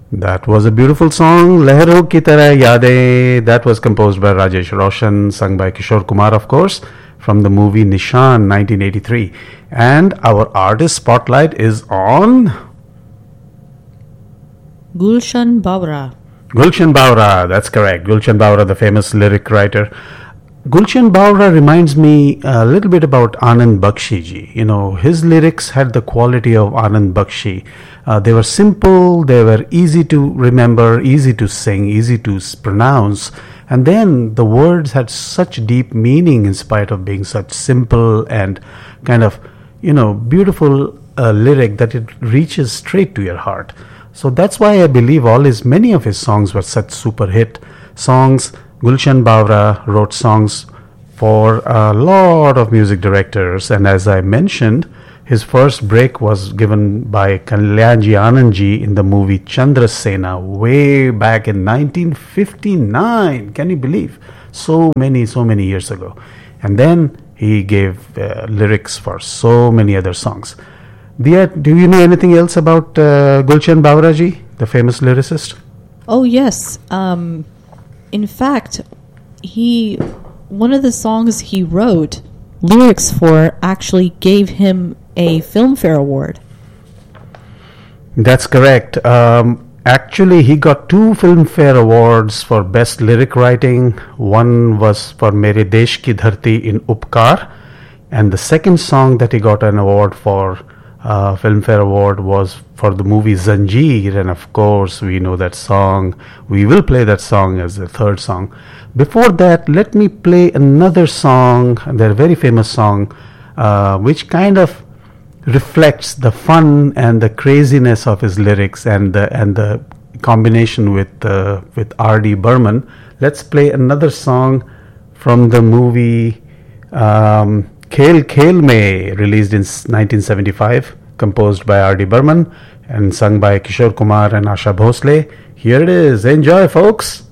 That was a beautiful song, Lehro Ki Tarah Yadein. That was composed by Rajesh Roshan, sung by Kishore Kumar, of course, from the movie Nishan 1983. And our artist spotlight is on Gulshan Bawra. Gulshan Bawra, that's correct. Gulshan Bawra, the famous lyric writer. Gulshan Bawra reminds me a little bit about Anand Bakshi ji. You know, his lyrics had the quality of Anand Bakshi. They were simple, they were easy to remember, easy to sing, easy to pronounce. And then the words had such deep meaning in spite of being such simple and kind of, beautiful lyric that it reaches straight to your heart. So that's why I believe many of his songs were such super hit songs. Gulshan Bawra wrote songs for a lot of music directors, and as I mentioned, his first break was given by Kalyanji Anandji in the movie Chandrasena way back in 1959. Can you believe? So many years ago. And then he gave lyrics for so many other songs. Dia, do you know anything else about Gulshan Bawra ji, the famous lyricist? Oh, yes. In fact, one of the songs he wrote lyrics for actually gave him a Filmfare Award. That's correct. Actually, he got 2 Filmfare Awards for Best Lyric Writing. One was for Mere Desh Ki Dharti in Upkar, and the second song that he got an award for, Filmfare Award, was for the movie Zanjeer, and of course we know that song. We will play that song as the third song. Before that, let me play another song, their very famous song, which kind of reflects the fun and the craziness of his lyrics and the combination with R.D. Burman. Let's play another song from the movie Khel Khel Mein, released in 1975, composed by R.D. Burman and sung by Kishore Kumar and Asha Bhosle. Here it is. Enjoy, folks.